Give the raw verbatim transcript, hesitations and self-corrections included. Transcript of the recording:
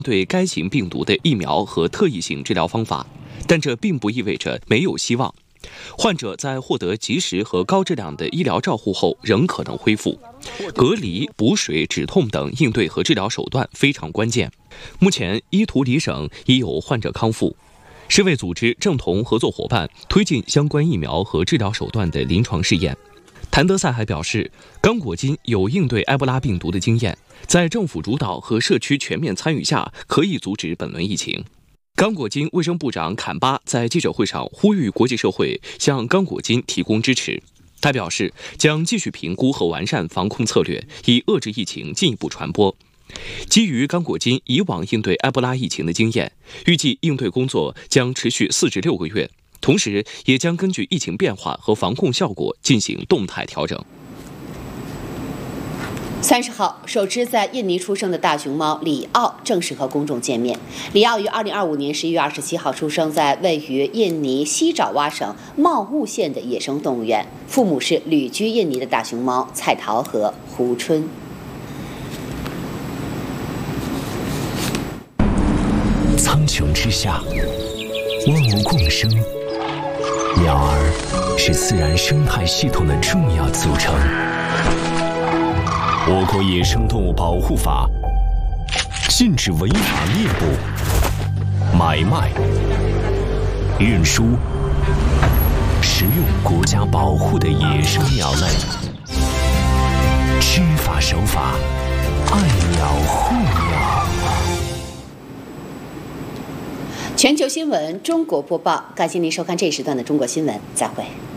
对该型病毒的疫苗和特异性治疗方法，但这并不意味着没有希望。患者在获得及时和高质量的医疗照护后，仍可能恢复。隔离、补水、止痛等应对和治疗手段非常关键。目前，伊图里省已有患者康复。世卫组织正同合作伙伴推进相关疫苗和治疗手段的临床试验。谭德赛还表示，刚果金有应对埃博拉病毒的经验，在政府主导和社区全面参与下，可以阻止本轮疫情。刚果金卫生部长坎巴在记者会上呼吁国际社会向刚果金提供支持。他表示，将继续评估和完善防控策略，以遏制疫情进一步传播。基于刚果金以往应对埃博拉疫情的经验，预计应对工作将持续四至六个月，同时也将根据疫情变化和防控效果进行动态调整。 三十号，首只在印尼出生的大熊猫里奥正式和公众见面。里奥于二零二五年十一月二十七号出生在位于印尼西爪哇省茂雾县的野生动物园，父母是旅居印尼的大熊猫菜桃和胡春。 苍穹之下，万物共生，鸟儿是自然生态系统的重要组成。我国野生动物保护法禁止违法猎捕、买卖、运输、食用国家保护的野生鸟类。知法守法，爱鸟护鸟。 全球新闻中国播报，感谢您收看这一时段的中国新闻，再会。